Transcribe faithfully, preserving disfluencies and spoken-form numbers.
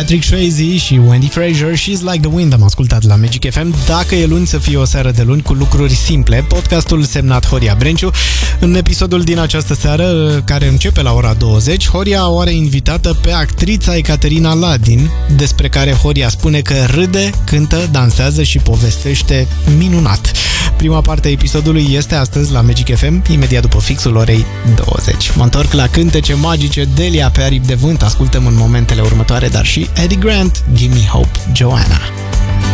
Patrick Swayze și Wendy Frazier, She's Like the Wind am ascultat la Magic F M. Dacă e luni, să fie o seară de luni cu lucruri simple. Podcastul semnat Horia Brenciu. În episodul din această seară, care începe la ora douăzeci, Horia o are invitată pe actrița Ecaterina Ladin, despre care Horia spune că râde, cântă, dansează și povestește minunat. Prima parte a episodului este astăzi la Magic F M, imediat după fixul orei douăzeci. Mă întorc la cântece magice, Delia pe aripi de vânt, ascultăm în momentele următoare, dar și Eddie Grant, Give Me Hope, Joanna.